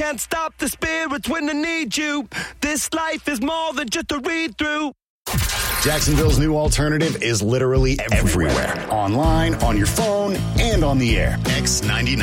can't stop the spirits when they need you. This life is more than just a read-through. Jacksonville's new alternative is literally everywhere. Online, on your phone, and on the air. X99.